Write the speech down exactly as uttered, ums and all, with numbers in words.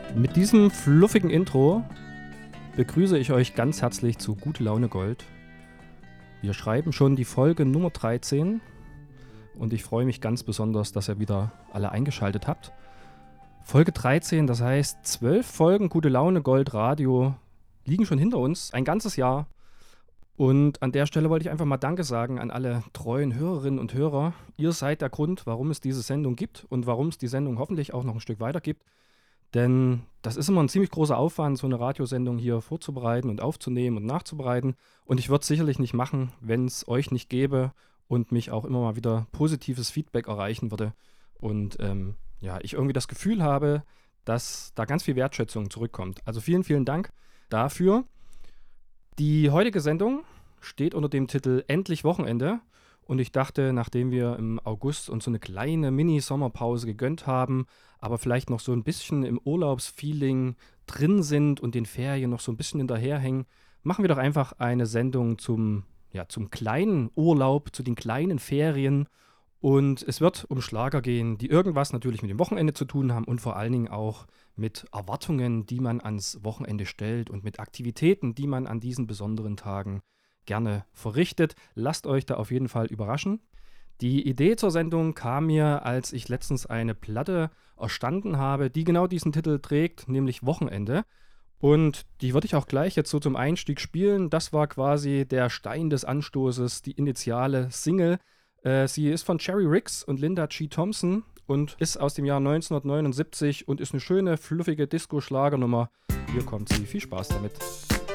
Mit diesem fluffigen Intro begrüße ich euch ganz herzlich zu Gute Laune Gold. Wir schreiben schon die Folge Nummer dreizehn und ich freue mich ganz besonders, dass ihr wieder alle eingeschaltet habt. Folge dreizehn, das heißt zwölf Folgen Gute Laune Gold Radio liegen schon hinter uns, ein ganzes Jahr. Und an der Stelle wollte ich einfach mal Danke sagen an alle treuen Hörerinnen und Hörer. Ihr seid der Grund, warum es diese Sendung gibt und warum es die Sendung hoffentlich auch noch ein Stück weiter gibt. Denn das ist immer ein ziemlich großer Aufwand, so eine Radiosendung hier vorzubereiten und aufzunehmen und nachzubereiten. Und ich würde es sicherlich nicht machen, wenn es euch nicht gäbe und mich auch immer mal wieder positives Feedback erreichen würde. Und ähm, ja, ich irgendwie das Gefühl habe, dass da ganz viel Wertschätzung zurückkommt. Also vielen, vielen Dank dafür. Die heutige Sendung steht unter dem Titel Endlich Wochenende. Und ich dachte, nachdem wir im August uns so eine kleine Mini-Sommerpause gegönnt haben, aber vielleicht noch so ein bisschen im Urlaubsfeeling drin sind und den Ferien noch so ein bisschen hinterherhängen, machen wir doch einfach eine Sendung zum, ja, zum kleinen Urlaub, zu den kleinen Ferien. Und es wird um Schlager gehen, die irgendwas natürlich mit dem Wochenende zu tun haben und vor allen Dingen auch mit Erwartungen, die man ans Wochenende stellt und mit Aktivitäten, die man an diesen besonderen Tagen gerne verrichtet. Lasst euch da auf jeden Fall überraschen. Die Idee zur Sendung kam mir, als ich letztens eine Platte erstanden habe, die genau diesen Titel trägt, nämlich Wochenende. Und die würde ich auch gleich jetzt so zum Einstieg spielen. Das war quasi der Stein des Anstoßes, die initiale Single. Äh, sie ist von Cherry Riggs und Linda G. Thompson und ist aus dem Jahr neunzehnhundertneunundsiebzig und ist eine schöne, fluffige Disco-Schlagernummer. Hier kommt sie. Viel Spaß damit.